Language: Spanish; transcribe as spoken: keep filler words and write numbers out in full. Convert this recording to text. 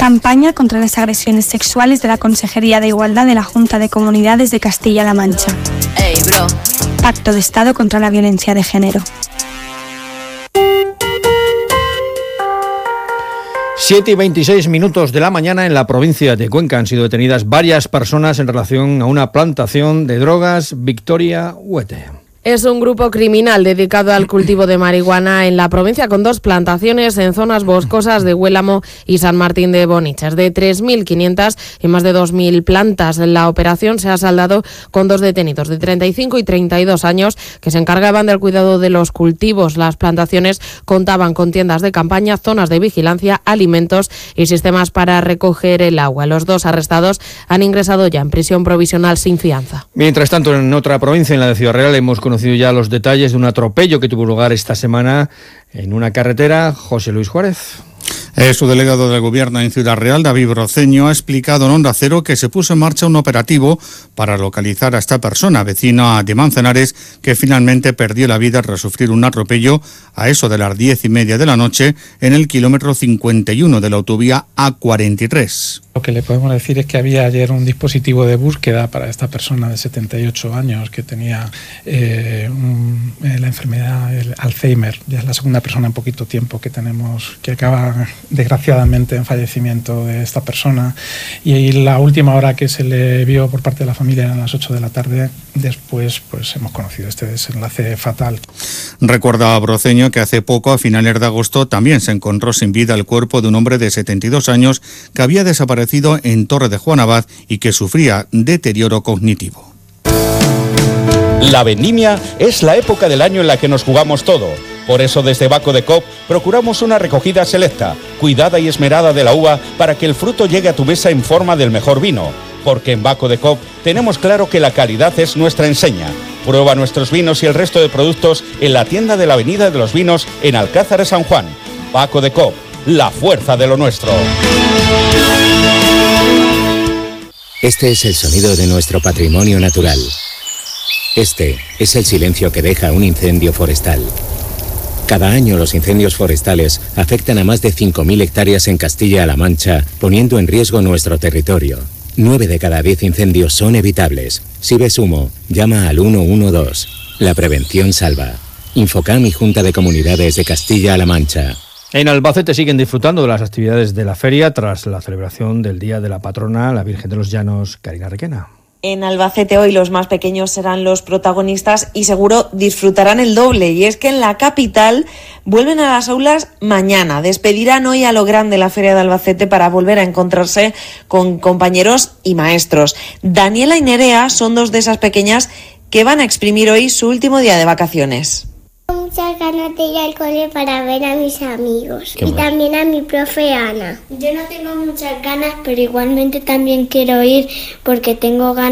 Campaña contra las agresiones sexuales de la Consejería de Igualdad de la Junta de Comunidades de Castilla-La Mancha. Hey, bro. Pacto de Estado contra la violencia de género. siete y veintiséis minutos de la mañana. En la provincia de Cuenca han sido detenidas varias personas en relación a una plantación de drogas. Victoria Huete. Es un grupo criminal dedicado al cultivo de marihuana en la provincia, con dos plantaciones en zonas boscosas de Huélamo y San Martín de Bonichas, de tres mil quinientas y más de dos mil plantas. La operación se ha saldado con dos detenidos de treinta y cinco y treinta y dos años que se encargaban del cuidado de los cultivos. Las plantaciones contaban con tiendas de campaña, zonas de vigilancia, alimentos y sistemas para recoger el agua. Los dos arrestados han ingresado ya en prisión provisional sin fianza. Mientras tanto, en otra provincia, en la de Ciudad Real, hemos conocido conocido ya los detalles de un atropello que tuvo lugar esta semana en una carretera. José Luis Juárez. El subdelegado del Gobierno en Ciudad Real, David Broceño, ha explicado en Onda Cero que se puso en marcha un operativo para localizar a esta persona, vecina de Manzanares, que finalmente perdió la vida tras sufrir un atropello a eso de las diez y media de la noche en el kilómetro cincuenta y uno de la autovía A cuarenta y tres. Lo que le podemos decir es que había ayer un dispositivo de búsqueda para esta persona de setenta y ocho años que tenía eh, un, eh, la enfermedad del Alzheimer. Ya es la segunda persona en poquito tiempo que tenemos que acaba desgraciadamente en fallecimiento de esta persona, y la última hora que se le vio por parte de la familia eran las ocho de la tarde. Después pues hemos conocido este desenlace fatal. Recuerda a Broceño que hace poco, a finales de agosto, también se encontró sin vida el cuerpo de un hombre de setenta y dos años que había desaparecido en Torre de Juan Abad y que sufría deterioro cognitivo. La vendimia es la época del año en la que nos jugamos todo. Por eso desde Baco de Coop procuramos una recogida selecta, cuidada y esmerada de la uva para que el fruto llegue a tu mesa en forma del mejor vino. Porque en Baco de Coop tenemos claro que la calidad es nuestra enseña. Prueba nuestros vinos y el resto de productos en la tienda de la Avenida de los Vinos en Alcázar de San Juan. Baco de Coop, la fuerza de lo nuestro. Este es el sonido de nuestro patrimonio natural. Este es el silencio que deja un incendio forestal. Cada año los incendios forestales afectan a más de cinco mil hectáreas en Castilla-La Mancha, poniendo en riesgo nuestro territorio. nueve de cada diez incendios son evitables. Si ves humo, llama al uno uno dos. La prevención salva. Infocam y Junta de Comunidades de Castilla-La Mancha. En Albacete siguen disfrutando de las actividades de la feria tras la celebración del Día de la Patrona, la Virgen de los Llanos, Karina Requena. En Albacete hoy los más pequeños serán los protagonistas y seguro disfrutarán el doble. Y es que en la capital vuelven a las aulas mañana. Despedirán hoy a lo grande la Feria de Albacete para volver a encontrarse con compañeros y maestros. Daniela y Nerea son dos de esas pequeñas que van a exprimir hoy su último día de vacaciones. Tengo muchas ganas de ir al cole para ver a mis amigos. Qué y bueno. también a mi profe Ana. Yo no tengo muchas ganas, pero igualmente también quiero ir porque tengo ganas